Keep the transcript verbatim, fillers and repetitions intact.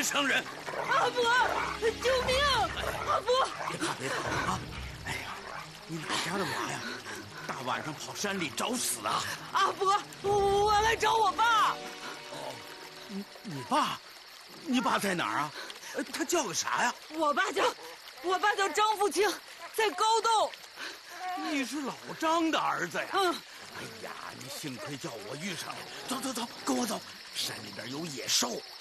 乡人。 阿伯，救命！阿伯， 别怕别怕啊！哎呀，你哪家的娃呀？大晚上跑山里找死啊！ 阿伯，我来找我爸。 哦，你你爸？你爸在哪儿啊？他叫个啥呀？ 我爸叫，我爸叫张福清，在高洞。 你是老张的儿子呀？ 嗯。 哎呀，你幸亏叫我遇上了。走走走，跟我走，山里边有野兽。